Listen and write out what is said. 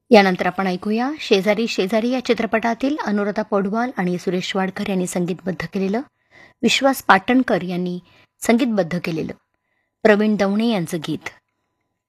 यानंतर आपण ऐकूया शेजारी शेजारी या चित्रपटातील अनुराधा पौडवाल आणि सुरेश वाडकर यांनी संगीतबद्ध केलेलं, विश्वास पाटणकर यांनी संगीतबद्ध केलेलं, प्रवीण दवणे यांचं गीत.